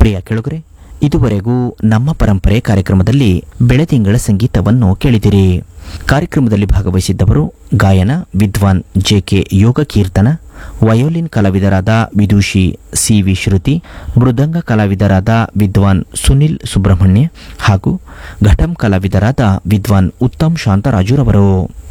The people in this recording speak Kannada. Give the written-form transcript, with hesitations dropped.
ಪ್ರಿಯ ಕೆಳಗರೆ, ಇದುವರೆಗೂ ನಮ್ಮ ಪರಂಪರೆ ಕಾರ್ಯಕ್ರಮದಲ್ಲಿ ಬೆಳೆತಿಂಗಳ ಸಂಗೀತವನ್ನು ಕೇಳಿದಿರಿ. ಕಾರ್ಯಕ್ರಮದಲ್ಲಿ ಭಾಗವಹಿಸಿದ್ದವರು ಗಾಯನ ವಿದ್ವಾನ್ ಜೆ.ಕೆ. ಯೋಗ ಕೀರ್ತನ, ವಯೋಲಿನ್ ಕಲಾವಿದರಾದ ವಿದೂಷಿ ಸಿ.ವಿ. ಶ್ರುತಿ, ಮೃದಂಗ ಕಲಾವಿದರಾದ ವಿದ್ವಾನ್ ಸುನಿಲ್ ಸುಬ್ರಹ್ಮಣ್ಯ ಹಾಗೂ ಘಟಂ ಕಲಾವಿದರಾದ ವಿದ್ವಾನ್ ಉತ್ತಮ್ ಶಾಂತರಾಜುರವರು.